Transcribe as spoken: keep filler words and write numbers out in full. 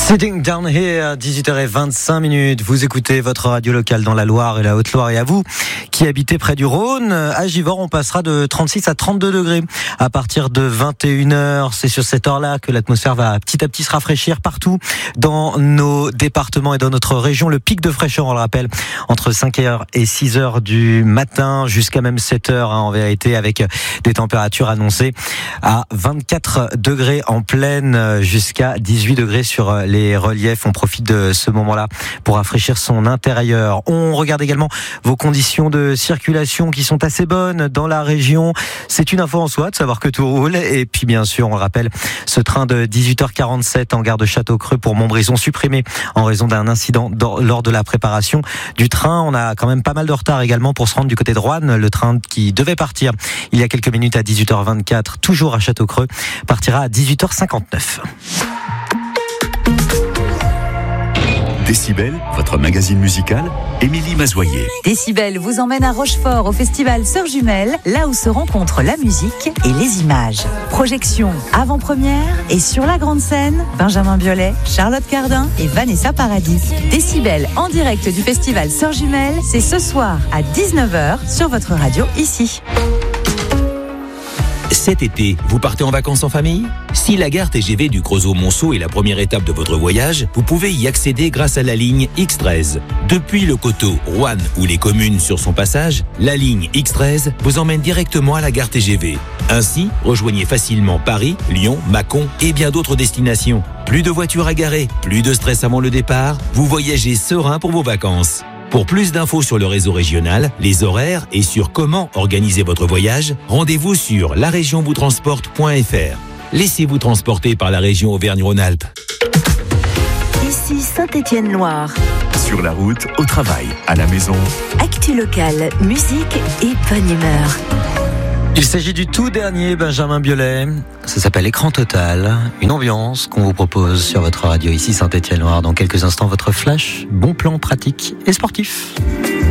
Sitting Down Here, dix-huit heures vingt-cinq minutes. Vous écoutez votre radio locale dans la Loire et la Haute-Loire. Et à vous qui habitez près du Rhône, à Givors, on passera de trente-six à trente-deux degrés à partir de vingt et une heures. C'est sur cette heure-là que l'atmosphère va petit à petit se rafraîchir partout dans nos départements et dans notre région. Le pic de fraîcheur, on le rappelle, entre cinq heures et six heures du matin jusqu'à même sept heures, hein, en vérité, avec des températures annoncées à vingt-quatre degrés en plaine jusqu'à dix-huit degrés sur les les reliefs. On profite de ce moment-là pour rafraîchir son intérieur. On regarde également vos conditions de circulation qui sont assez bonnes dans la région. C'est une info en soi de savoir que tout roule. Et puis bien sûr, on le rappelle, ce train de dix-huit heures quarante-sept en gare de Château-Creux pour Montbrison supprimé en raison d'un incident lors de la préparation du train. On a quand même pas mal de retard également pour se rendre du côté de Roanne. Le train qui devait partir il y a quelques minutes à dix-huit heures vingt-quatre, toujours à Château-Creux, partira à dix-huit heures cinquante-neuf. Décibel, votre magazine musical, Émilie Mazoyer. Décibel vous emmène à Rochefort au festival Sœurs Jumelles, là où se rencontrent la musique et les images. Projection avant-première et sur la grande scène, Benjamin Biolay, Charlotte Cardin et Vanessa Paradis. Décibel en direct du festival Sœurs Jumelles, c'est ce soir à dix-neuf heures sur votre radio ici. Cet été, vous partez en vacances en famille ? Si la gare T G V du Creusot-Monceau est la première étape de votre voyage, vous pouvez y accéder grâce à la ligne X treize. Depuis le Coteau, Roanne ou les communes sur son passage, la ligne X treize vous emmène directement à la gare T G V. Ainsi, rejoignez facilement Paris, Lyon, Mâcon et bien d'autres destinations. Plus de voitures à garer, plus de stress avant le départ, vous voyagez serein pour vos vacances. Pour plus d'infos sur le réseau régional, les horaires et sur comment organiser votre voyage, rendez-vous sur la région vous transporte point f r. Laissez-vous transporter par la région Auvergne-Rhône-Alpes. Ici Saint-Étienne-Loire. Sur la route, au travail, à la maison. Actu locale, musique et bonne humeur. Il s'agit du tout dernier Benjamin Biolay. Ça s'appelle Écran Total. Une ambiance qu'on vous propose sur votre radio ici Saint-Étienne-Loire. Dans quelques instants, votre flash, bon plan pratique et sportif.